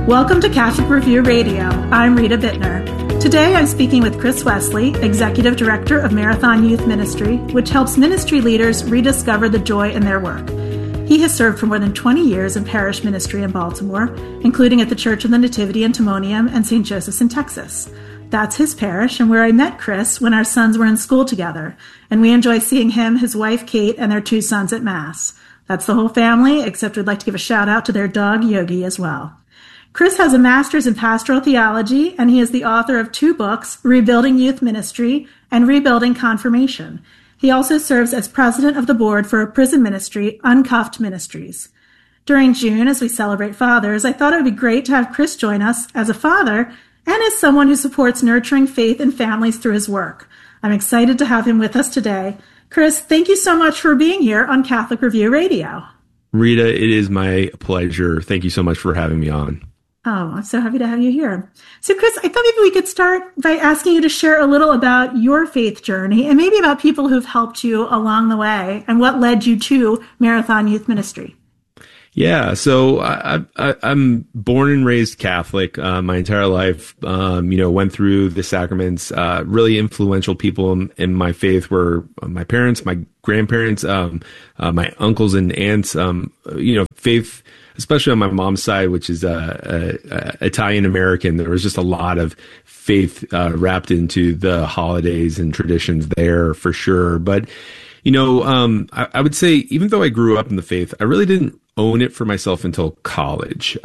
Welcome to Catholic Review Radio. I'm Rita Bittner. Today I'm speaking with Chris Wesley, Executive Director of Marathon Youth Ministry, which helps ministry leaders rediscover the joy in their work. He has served for more than 20 years in parish ministry in Baltimore, including at the Church of the Nativity in Timonium and St. Joseph's in Texas. That's his parish and where I met Chris when our sons were in school together, and we enjoy seeing him, his wife Kate, and their two sons at Mass. That's the whole family, except we'd like to give a shout out to their dog Yogi as well. Chris has a master's in pastoral theology, and he is the author of two books, Rebuilding Youth Ministry and Rebuilding Confirmation. He also serves as president of the board for a prison ministry, Uncuffed Ministries. During June, as we celebrate fathers, I thought it would be great to have Chris join us as a father and as someone who supports nurturing faith in families through his work. I'm excited to have him with us today. Chris, thank you so much for being here on Catholic Review Radio. Rita, it is my pleasure. Thank you so much for having me on. Oh, I'm so happy to have you here. So, Chris, I thought maybe we could start by asking you to share a little about your faith journey and maybe about people who've helped you along the way and what led you to Marathon Youth Ministry. Yeah, so I'm born and raised Catholic my entire life. Went through the sacraments. Really influential people in my faith were my parents, my grandparents, my uncles and aunts. Faith, especially on my mom's side, which is Italian American. There was just a lot of faith wrapped into the holidays and traditions there for sure. But I would say even though I grew up in the faith, I really didn't own it for myself until college.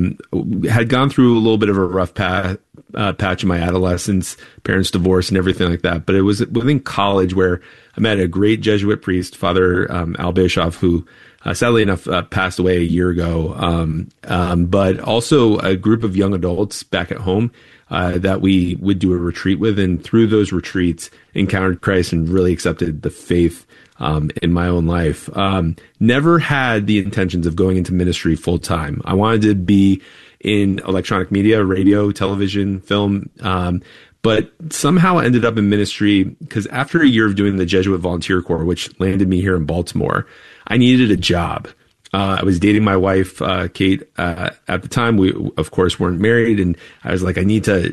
Had gone through a little bit of a rough patch in my adolescence, parents divorced and everything like that. But it was within college where I met a great Jesuit priest, Father Al Bischoff, who sadly enough passed away a year ago. But also a group of young adults back at home that we would do a retreat with. And through those retreats, encountered Christ and really accepted the faith in my own life. Never had the intentions of going into ministry full time. I wanted to be in electronic media, radio, television, film, but somehow ended up in ministry because after a year of doing the Jesuit Volunteer Corps, which landed me here in Baltimore, I needed a job. I was dating my wife, Kate, at the time. We, of course, weren't married. And I was like, I need to,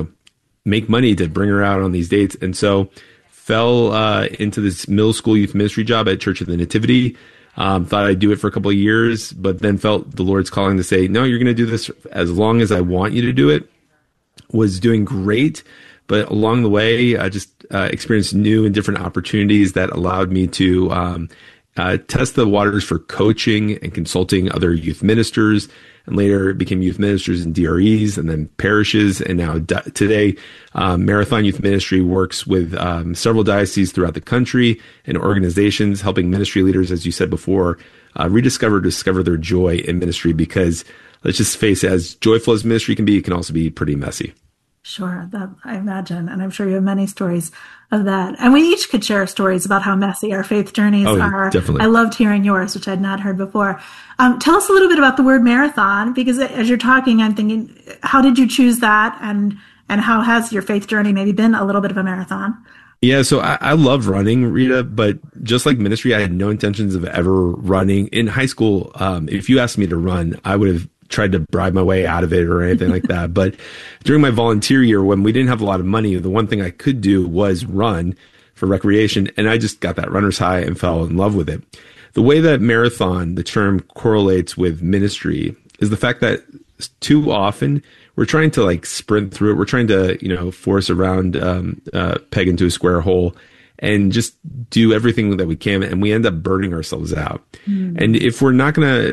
make money to bring her out on these dates. And so fell into this middle school youth ministry job at Church of the Nativity. Thought I'd do it for a couple of years, but then felt the Lord's calling to say, no, you're going to do this as long as I want you to do it. Was doing great, but along the way, I just experienced new and different opportunities that allowed me to test the waters for coaching and consulting other youth ministers, and later became youth ministers in DREs and then parishes. And now today, Marathon Youth Ministry works with several dioceses throughout the country and organizations helping ministry leaders, as you said before, discover their joy in ministry, because let's just face it, as joyful as ministry can be, it can also be pretty messy. Sure, that I imagine. And I'm sure you have many stories of that. And we each could share stories about how messy our faith journeys are. Definitely. I loved hearing yours, which I'd not heard before. Tell us a little bit about the word marathon, because as you're talking, I'm thinking, how did you choose that? And how has your faith journey maybe been a little bit of a marathon? Yeah, so I love running, Rita, but just like ministry, I had no intentions of ever running. In high school, if you asked me to run, I would have tried to bribe my way out of it or anything like that. But during my volunteer year, when we didn't have a lot of money, the one thing I could do was run for recreation. And I just got that runner's high and fell in love with it. The way that marathon, the term, correlates with ministry is the fact that too often we're trying to sprint through it. We're trying to, force a round peg into a square hole and just do everything that we can, and we end up burning ourselves out. And if we're gonna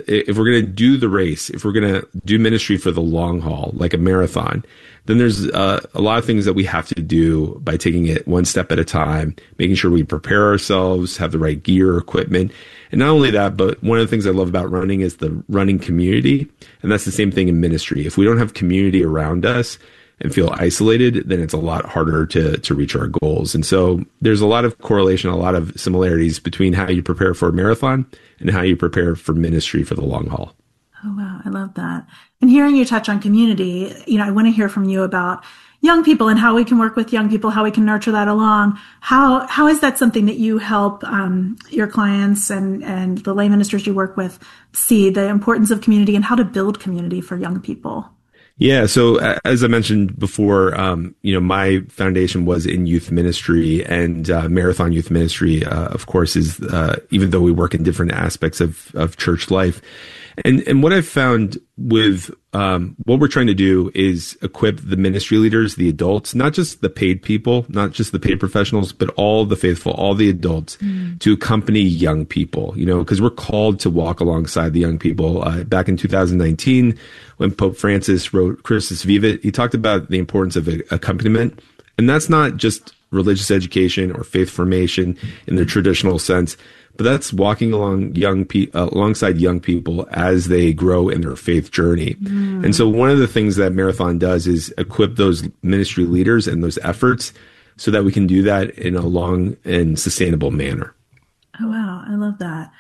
do the race, if we're gonna do ministry for the long haul, like a marathon, then there's a lot of things that we have to do by taking it one step at a time, making sure we prepare ourselves, have the right gear, equipment. And not only that, but one of the things I love about running is the running community. And that's the same thing in ministry. If we don't have community around us and feel isolated, then it's a lot harder to reach our goals. And so there's a lot of correlation, a lot of similarities between how you prepare for a marathon and how you prepare for ministry for the long haul. Oh, wow. I love that. And hearing you touch on community, I want to hear from you about young people and how we can work with young people, how we can nurture that along. How is that something that you help your clients and the lay ministers you work with see the importance of community and how to build community for young people? Yeah. So as I mentioned before, my foundation was in youth ministry, and Marathon Youth Ministry, of course, is even though we work in different aspects of church life. And what I've found with what we're trying to do is equip the ministry leaders, the adults, not just the paid people, not just the paid professionals, but all the faithful, all the adults to accompany young people, because we're called to walk alongside the young people. Back in 2019, when Pope Francis wrote Christus Vivit, he talked about the importance of accompaniment. And that's not just religious education or faith formation in the traditional sense, but that's walking alongside young people as they grow in their faith journey. And so one of the things that Marathon does is equip those ministry leaders and those efforts so that we can do that in a long and sustainable manner. Oh, wow. I love that.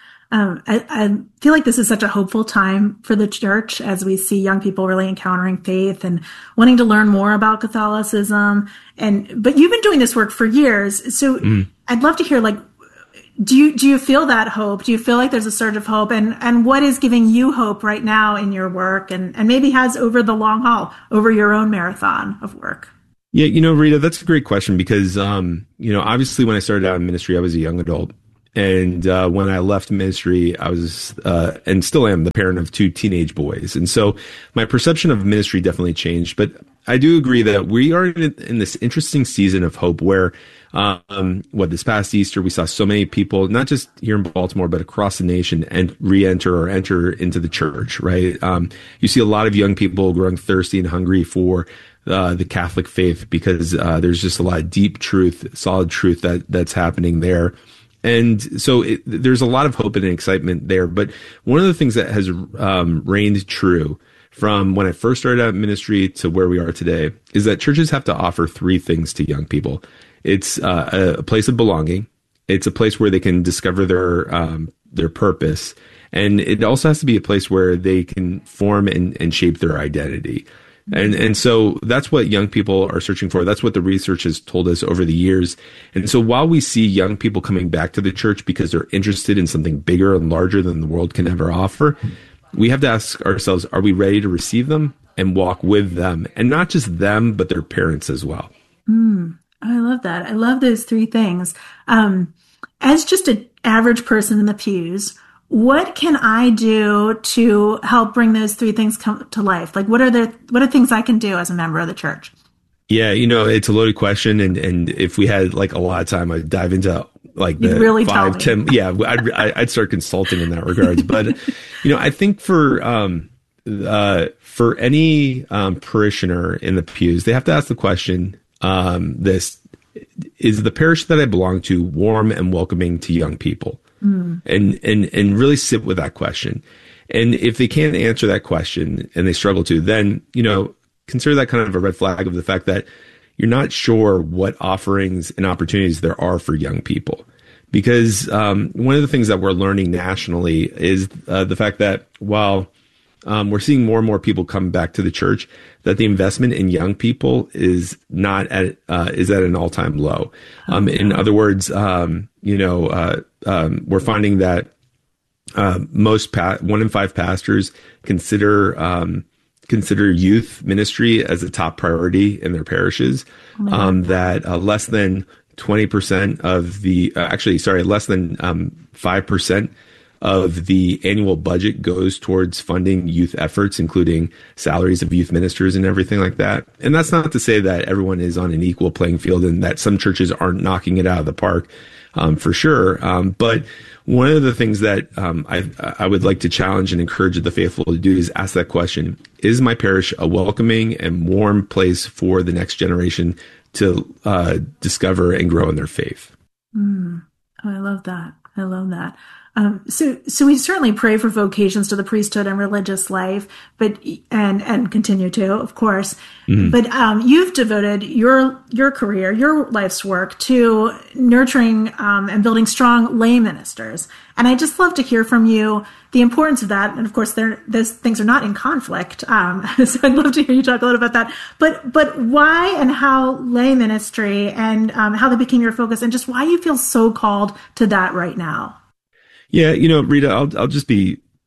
I feel like this is such a hopeful time for the church as we see young people really encountering faith and wanting to learn more about Catholicism. But you've been doing this work for years. So I'd love to hear, do you feel that hope? Do you feel like there's a surge of hope? And what is giving you hope right now in your work and maybe has over the long haul, over your own marathon of work? Yeah, Rita, that's a great question because, obviously when I started out in ministry, I was a young adult. And when I left ministry, I was, and still am, the parent of 2 teenage boys. And so my perception of ministry definitely changed. But I do agree that we are in this interesting season of hope where, this past Easter, we saw so many people, not just here in Baltimore, but across the nation, and enter into the church, right? You see a lot of young people growing thirsty and hungry for the Catholic faith because there's just a lot of deep truth, solid truth that's happening there. And so there's a lot of hope and excitement there. But one of the things that has reigned true from when I first started out in ministry to where we are today is that churches have to offer 3 things to young people. It's a place of belonging. It's a place where they can discover their purpose. And it also has to be a place where they can form and shape their identity. And so that's what young people are searching for. That's what the research has told us over the years. And so while we see young people coming back to the church because they're interested in something bigger and larger than the world can ever offer, we have to ask ourselves, are we ready to receive them and walk with them? And not just them, but their parents as well. I love that. I love those 3 things. As just an average person in the pews, what can I do to help bring those 3 things come to life? What are things I can do as a member of the church? Yeah, it's a loaded question. And if we had a lot of time, I'd dive into the really 5, 10. Yeah, I'd start consulting in that regards. But, I think for any parishioner in the pews, they have to ask the question, this is the parish that I belong to warm and welcoming to young people? And really sit with that question. And if they can't answer that question and they struggle to, then, consider that kind of a red flag of the fact that you're not sure what offerings and opportunities there are for young people. Because one of the things that we're learning nationally is the fact that while we're seeing more and more people come back to the church, that the investment in young people is at an all-time low. In other words, we're finding that 1 in 5 pastors consider youth ministry as a top priority in their parishes. That less than 20% of less than 5% of the annual budget goes towards funding youth efforts, including salaries of youth ministers and everything like that. And that's not to say that everyone is on an equal playing field and that some churches aren't knocking it out of the park, for sure. But one of the things that I would like to challenge and encourage the faithful to do is ask that question: is my parish a welcoming and warm place for the next generation to discover and grow in their faith? Oh, I love that. I love that. So we certainly pray for vocations to the priesthood and religious life, but and continue to, of course. But you've devoted your career, your life's work to nurturing and building strong lay ministers. And I just love to hear from you the importance of that. And of course, those things are not in conflict. So I'd love to hear you talk a little about that. But why and how lay ministry and how that became your focus, and just why you feel so called to that right now. Yeah, Rita, I'll just be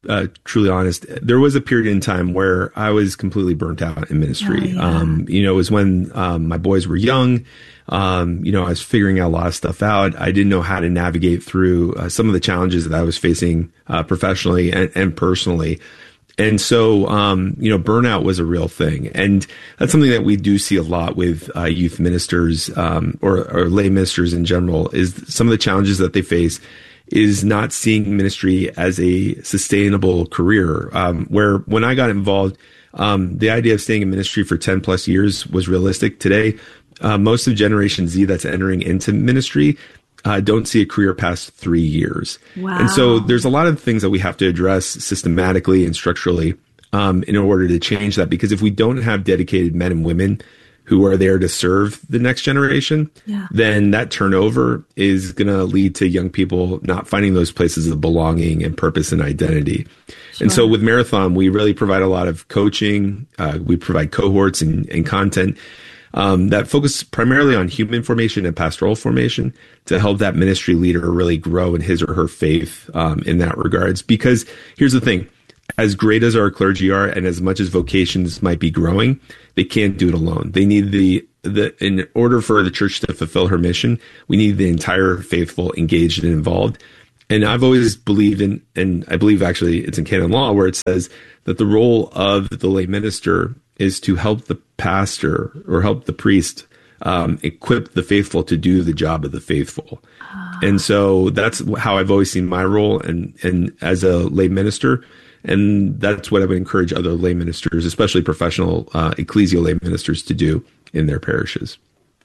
truly honest, there was a period in time where I was completely burnt out in ministry. It was when my boys were young. I was figuring a lot of stuff out. I didn't know how to navigate through some of the challenges that I was facing professionally and personally. And so, burnout was a real thing. And that's something that we do see a lot with youth ministers or lay ministers in general, is some of the challenges that they face is not seeing ministry as a sustainable career. Where when I got involved, the idea of staying in ministry for 10 plus years was realistic. Today, most of Generation Z that's entering into ministry don't see a career past 3 years. Wow. And so there's a lot of things that we have to address systematically and structurally in order to change that. Because if we don't have dedicated men and women who are there to serve the next generation, then that turnover is going to lead to young people not finding those places of belonging and purpose and identity. Sure. And so with Marathon, we really provide a lot of coaching. We provide cohorts and content that focus primarily on human formation and pastoral formation to help that ministry leader really grow in his or her faith in that regards. Because here's the thing, as great as our clergy are and as much as vocations might be growing, they can't do it alone. They need in order for the church to fulfill her mission, we need the entire faithful engaged and involved. And I've always believed in, and I believe actually it's in canon law where it says that the role of the lay minister is to help the pastor or help the priest equip the faithful to do the job of the faithful. And so that's how I've always seen my role and as a lay minister. And that's what I would encourage other lay ministers, especially professional ecclesial lay ministers, to do in their parishes.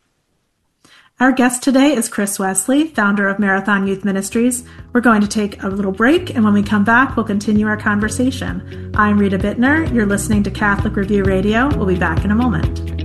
Our guest today is Chris Wesley, founder of Marathon Youth Ministries. We're going to take a little break, and when we come back, we'll continue our conversation. I'm Rita Bittner. You're listening to Catholic Review Radio. We'll be back in a moment.